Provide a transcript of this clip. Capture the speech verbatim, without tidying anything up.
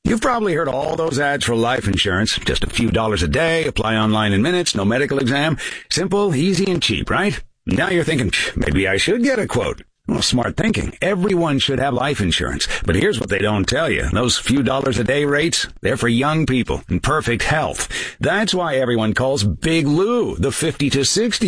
You've probably heard all those ads for life insurance. Just a few dollars a day, apply online in minutes, no medical exam. Simple, easy, and cheap, right? Now you're thinking, maybe I should get a quote. Well, smart thinking. Everyone should have life insurance. But here's what they don't tell you. Those few dollars a day rates, they're for young people in perfect health. That's why everyone calls Big Lou the fifty to sixty